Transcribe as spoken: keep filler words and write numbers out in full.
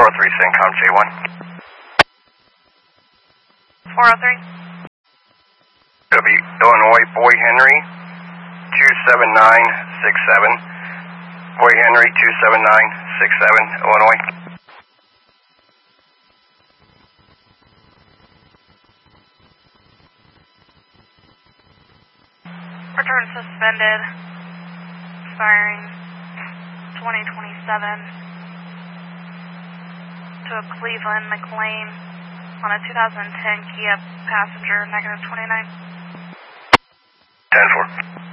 oh three, CENTCOM J one. four oh three. W Illinois, Boy Henry, two seven nine six seven. Boy Henry, two seven nine six seven, Illinois. Return suspended, expiring twenty twenty-seven to a Cleveland McLean on a two thousand ten Kia Passenger, negative twenty-nine. ten four.